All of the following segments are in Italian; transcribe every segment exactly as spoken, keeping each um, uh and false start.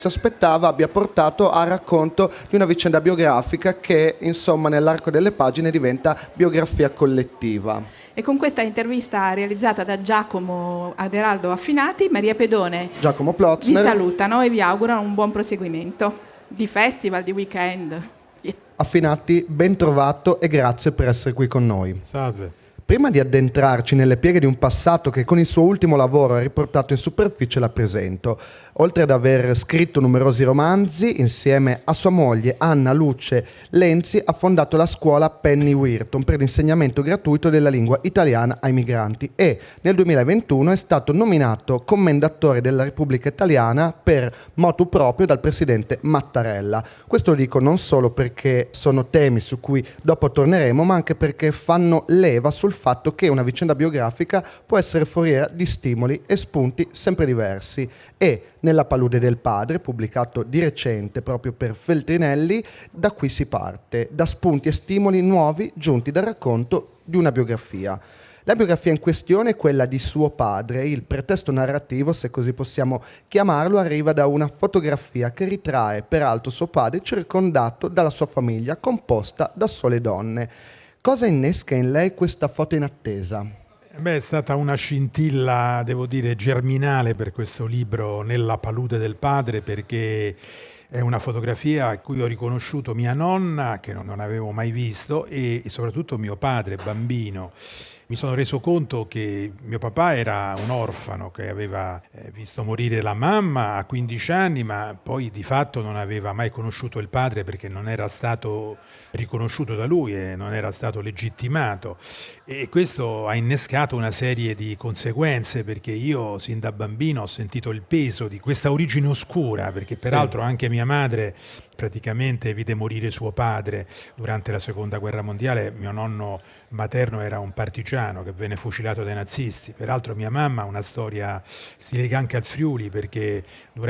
si aspettava abbia portato al racconto di una vicenda biografica che, insomma, nell'arco delle pagine diventa biografia collettiva. E con questa intervista realizzata da Giacomo Aderaldo Affinati, Maria Pedone, Giacomo Plotzner vi salutano e vi augurano un buon proseguimento di festival, di weekend. Affinati, ben trovato e grazie per essere qui con noi. Salve. Prima di addentrarci nelle pieghe di un passato che con il suo ultimo lavoro ha riportato in superficie, la presento. Oltre ad aver scritto numerosi romanzi, insieme a sua moglie Anna Luce Lenzi ha fondato la scuola Penny Wirton per l'insegnamento gratuito della lingua italiana ai migranti e nel duemilaventuno è stato nominato commendatore della Repubblica Italiana per motu proprio dal presidente Mattarella. Questo lo dico non solo perché sono temi su cui dopo torneremo, ma anche perché fanno leva sul fatto che una vicenda biografica può essere foriera di stimoli e spunti sempre diversi e nella palude del padre, pubblicato di recente proprio per Feltrinelli, da qui si parte, da spunti e stimoli nuovi giunti dal racconto di una biografia. La biografia in questione è quella di suo padre. Il pretesto narrativo, se così possiamo chiamarlo, arriva da una fotografia che ritrae peraltro suo padre circondato dalla sua famiglia, composta da sole donne. Cosa innesca in lei questa foto in attesa? Beh, è stata una scintilla, devo dire, germinale per questo libro Nella palude del padre, perché è una fotografia a cui ho riconosciuto mia nonna, che non avevo mai visto, e soprattutto mio padre, bambino. Mi sono reso conto che mio papà era un orfano che aveva visto morire la mamma a quindici anni, ma poi di fatto non aveva mai conosciuto il padre perché non era stato riconosciuto da lui e non era stato legittimato. E questo ha innescato una serie di conseguenze, perché io sin da bambino ho sentito il peso di questa origine oscura, perché peraltro anche mia madre praticamente vide morire suo padre durante la seconda guerra mondiale. Mio nonno materno era un partigiano che venne fucilato dai nazisti. Peraltro mia mamma ha una storia, si lega anche al Friuli, perché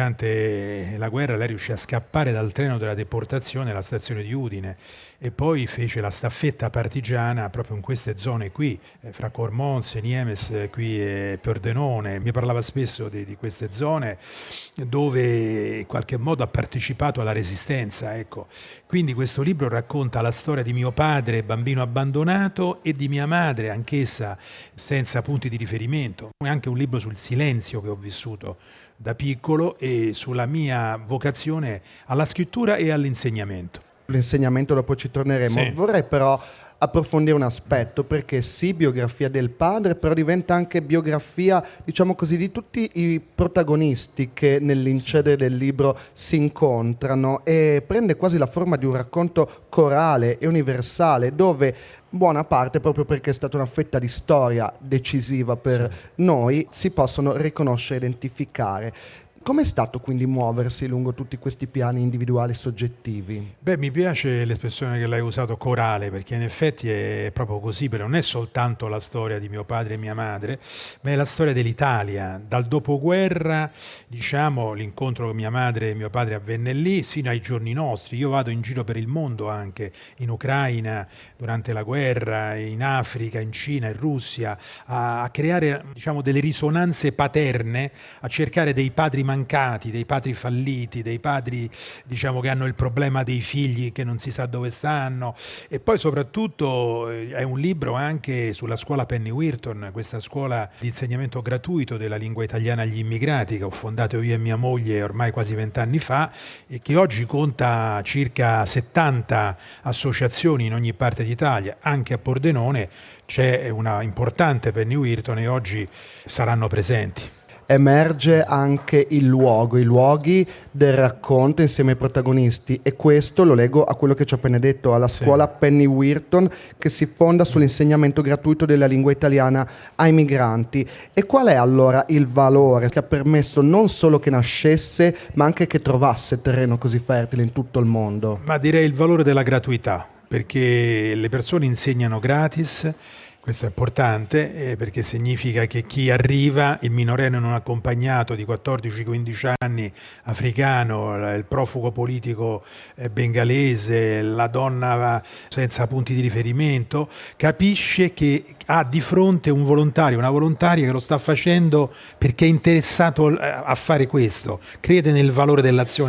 durante la guerra lei riuscì a scappare dal treno della deportazione alla stazione di Udine e poi fece la staffetta partigiana proprio in queste zone qui, eh, fra Cormons, Niemes, eh, qui e Pordenone. Mi parlava spesso di, di queste zone dove in qualche modo ha partecipato alla resistenza, ecco. Quindi questo libro racconta la storia di mio padre, bambino abbandonato, e di mia madre, anch'essa senza punti di riferimento. È anche un libro sul silenzio che ho vissuto da piccolo e sulla mia vocazione alla scrittura e all'insegnamento. L'insegnamento dopo ci torneremo. Sì. Vorrei però approfondire un aspetto, perché sì, biografia del padre, però diventa anche biografia, diciamo così, di tutti i protagonisti che nell'incedere del libro si incontrano e prende quasi la forma di un racconto corale e universale, dove buona parte, proprio perché è stata una fetta di storia decisiva per sì. noi, si possono riconoscere e identificare. Com'è stato quindi muoversi lungo tutti questi piani individuali soggettivi? Beh, mi piace l'espressione che l'hai usato, corale, perché in effetti è proprio così, perché non è soltanto la storia di mio padre e mia madre, ma è la storia dell'Italia. Dal dopoguerra, diciamo, l'incontro con mia madre e mio padre avvenne lì, sino ai giorni nostri. Io vado in giro per il mondo anche, in Ucraina, durante la guerra, in Africa, in Cina, in Russia, a, a creare, diciamo, delle risonanze paterne, a cercare dei padri mancati, dei padri falliti, dei padri, diciamo, che hanno il problema dei figli che non si sa dove stanno. E poi soprattutto è un libro anche sulla scuola Penny Wirton, questa scuola di insegnamento gratuito della lingua italiana agli immigrati che ho fondato io e mia moglie ormai quasi vent'anni fa e che oggi conta circa settanta associazioni in ogni parte d'Italia. Anche a Pordenone c'è una importante Penny Wirton e oggi saranno presenti. Emerge anche il luogo, i luoghi del racconto insieme ai protagonisti, e questo lo leggo a quello che ci ha appena detto, alla scuola sì. Penny Wirton, che si fonda sull'insegnamento gratuito della lingua italiana ai migranti. E qual è allora il valore che ha permesso non solo che nascesse, ma anche che trovasse terreno così fertile in tutto il mondo? Ma direi il valore della gratuità, perché le persone insegnano gratis. Questo è importante eh, perché significa che chi arriva, il minorenne non accompagnato di quattordici quindici anni, africano, il profugo politico eh, bengalese, la donna senza punti di riferimento, capisce che ha di fronte un volontario, una volontaria che lo sta facendo perché è interessato a fare questo, crede nel valore dell'azione.